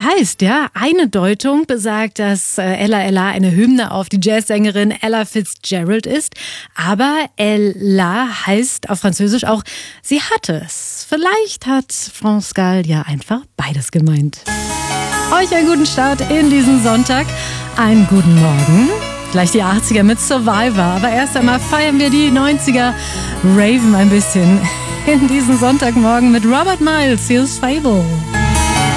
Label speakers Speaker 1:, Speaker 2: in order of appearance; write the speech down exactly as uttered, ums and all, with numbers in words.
Speaker 1: heißt, ja, eine Deutung besagt, dass äh, Ella Ella eine Hymne auf die Jazzsängerin Ella Fitzgerald ist. Aber Ella heißt auf Französisch auch, sie hat es. Vielleicht hat France Gall ja einfach beides gemeint. Euch einen guten Start in diesen Sonntag. Einen guten Morgen. Gleich die achtziger mit Survivor. Aber erst einmal feiern wir die neunziger. Raven ein bisschen in diesen Sonntagmorgen mit Robert Miles. Here's Fable.